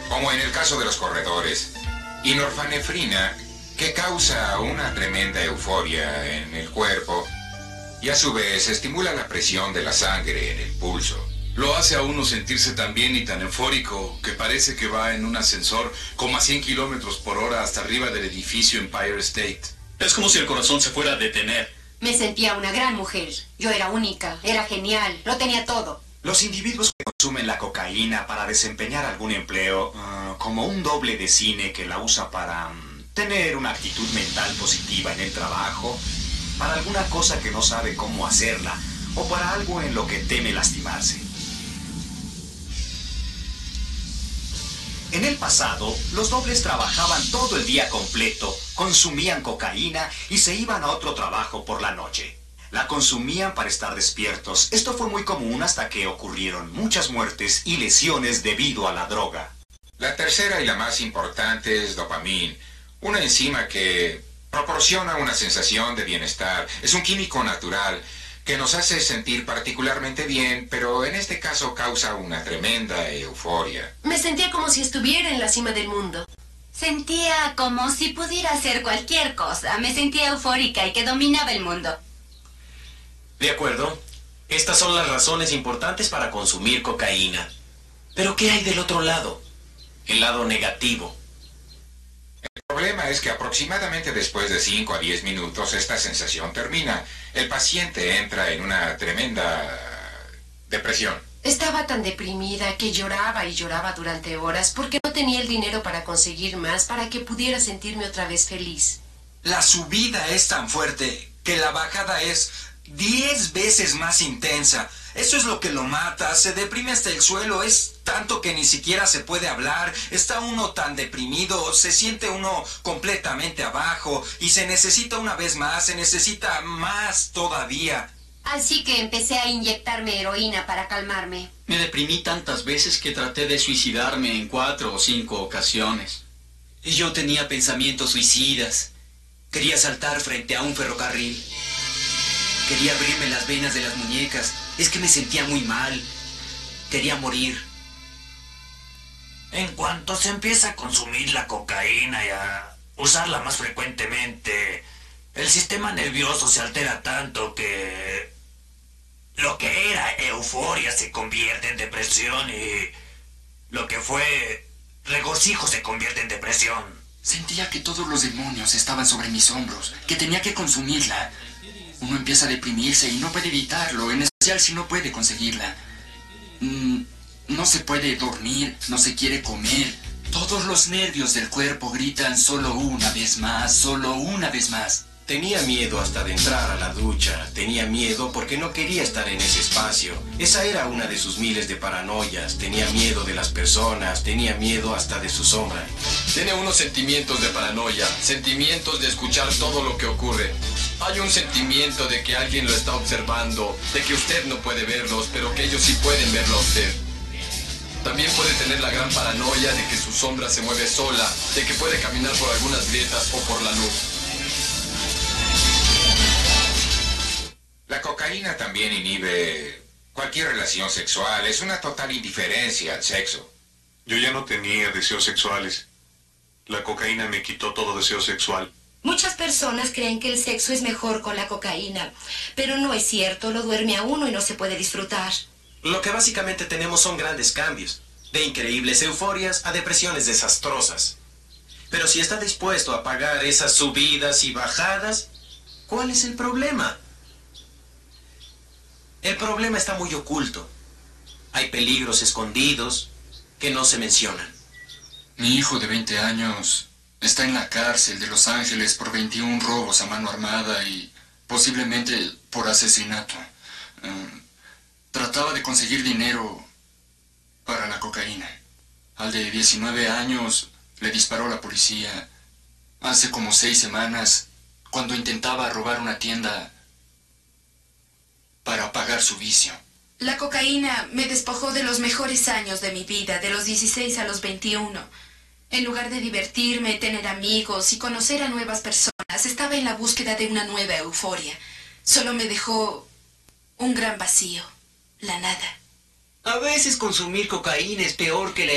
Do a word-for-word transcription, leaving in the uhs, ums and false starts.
como en el caso de los corredores, y norfanefrina, que causa una tremenda euforia en el cuerpo y a su vez estimula la presión de la sangre en el pulso. Lo hace a uno sentirse tan bien y tan eufórico que parece que va en un ascensor como a cien kilómetros por hora hasta arriba del edificio Empire State. Es como si el corazón se fuera a detener. Me sentía una gran mujer. Yo era única, era genial, lo tenía todo. Los individuos que consumen la cocaína para desempeñar algún empleo, uh, como un doble de cine que la usa para um, tener una actitud mental positiva en el trabajo, para alguna cosa que no sabe cómo hacerla, o para algo en lo que teme lastimarse. En el pasado, los dobles trabajaban todo el día completo, consumían cocaína y se iban a otro trabajo por la noche. La consumían para estar despiertos. Esto fue muy común hasta que ocurrieron muchas muertes y lesiones debido a la droga. La tercera y la más importante es dopamina, una enzima que proporciona una sensación de bienestar. Es un químico natural que nos hace sentir particularmente bien, pero en este caso causa una tremenda euforia. Me sentía como si estuviera en la cima del mundo. Sentía como si pudiera hacer cualquier cosa. Me sentía eufórica y que dominaba el mundo. De acuerdo. Estas son las razones importantes para consumir cocaína. Pero ¿qué hay del otro lado? El lado negativo. El problema es que aproximadamente después de cinco a diez minutos esta sensación termina. El paciente entra en una tremenda depresión. Estaba tan deprimida que lloraba y lloraba durante horas porque no tenía el dinero para conseguir más para que pudiera sentirme otra vez feliz. La subida es tan fuerte que la bajada es diez veces más intensa. Eso es lo que lo mata, se deprime hasta el suelo, es tanto que ni siquiera se puede hablar, está uno tan deprimido, se siente uno completamente abajo y se necesita una vez más, se necesita más todavía. Así que empecé a inyectarme heroína para calmarme. Me deprimí tantas veces que traté de suicidarme en cuatro o cinco ocasiones. Y yo tenía pensamientos suicidas. Quería saltar frente a un ferrocarril. Quería abrirme las venas de las muñecas. Es que me sentía muy mal. Quería morir. En cuanto se empieza a consumir la cocaína y a usarla más frecuentemente, el sistema nervioso se altera tanto que lo que era euforia se convierte en depresión y lo que fue regocijo se convierte en depresión. Sentía que todos los demonios estaban sobre mis hombros, que tenía que consumirla. Uno empieza a deprimirse y no puede evitarlo, en especial si no puede conseguirla. Mm, no se puede dormir, no se quiere comer. Todos los nervios del cuerpo gritan solo una vez más, solo una vez más. Tenía miedo hasta de entrar a la ducha. Tenía miedo porque no quería estar en ese espacio. Esa era una de sus miles de paranoias. Tenía miedo de las personas. Tenía miedo hasta de su sombra. Tiene unos sentimientos de paranoia. Sentimientos de escuchar todo lo que ocurre. Hay un sentimiento de que alguien lo está observando. De que usted no puede verlos, pero que ellos sí pueden verlo a usted. También puede tener la gran paranoia de que su sombra se mueve sola. De que puede caminar por algunas grietas o por la luz. La cocaína también inhibe cualquier relación sexual. Es una total indiferencia al sexo. Yo ya no tenía deseos sexuales. La cocaína me quitó todo deseo sexual. Muchas personas creen que el sexo es mejor con la cocaína, pero no es cierto, lo duerme a uno y no se puede disfrutar. Lo que básicamente tenemos son grandes cambios, de increíbles euforias a depresiones desastrosas. Pero si está dispuesto a pagar esas subidas y bajadas, ¿cuál es el problema? El problema está muy oculto. Hay peligros escondidos que no se mencionan. Mi hijo de veinte años está en la cárcel de Los Ángeles por veintiún robos a mano armada y posiblemente por asesinato. Uh, trataba de conseguir dinero para la cocaína. Al de diecinueve años le disparó la policía hace como seis semanas cuando intentaba robar una tienda para pagar su vicio. La cocaína me despojó de los mejores años de mi vida, de los dieciséis a los veintiuno. En lugar de divertirme, tener amigos y conocer a nuevas personas, estaba en la búsqueda de una nueva euforia. Solo me dejó un gran vacío, la nada. A veces consumir cocaína es peor que la